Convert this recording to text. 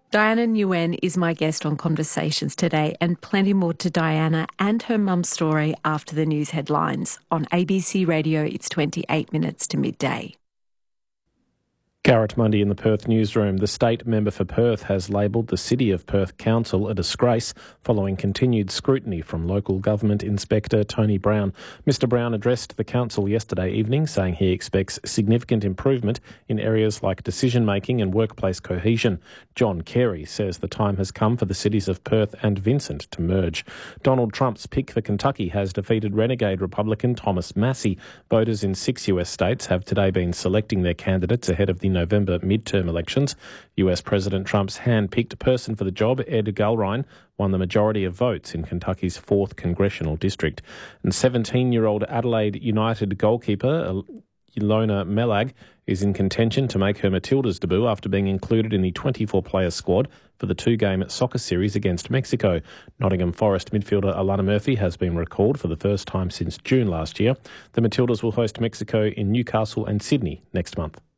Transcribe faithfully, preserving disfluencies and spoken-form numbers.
Diana Nguyen is my guest on Conversations today, and plenty more to Diana and her mum's story after the news headlines. On A B C Radio, it's twenty-eight minutes to midday. Garrett Mundy in the Perth newsroom. The state member for Perth has labelled the City of Perth Council a disgrace following continued scrutiny from local government inspector Tony Brown. Mister Brown addressed the council yesterday evening, saying he expects significant improvement in areas like decision-making and workplace cohesion. John Carey says the time has come for the cities of Perth and Vincent to merge. Donald Trump's pick for Kentucky has defeated renegade Republican Thomas Massie. Voters in six U S states have today been selecting their candidates ahead of the November midterm elections. U S President Trump's hand-picked person for the job, Ed Gulrine, won the majority of votes in Kentucky's fourth congressional district. And seventeen-year-old Adelaide United goalkeeper Ilona Melag is in contention to make her Matildas debut after being included in the twenty-four player squad for the two-game soccer series against Mexico. Nottingham Forest midfielder Alana Murphy has been recalled for the first time since June last year. The Matildas will host Mexico in Newcastle and Sydney next month.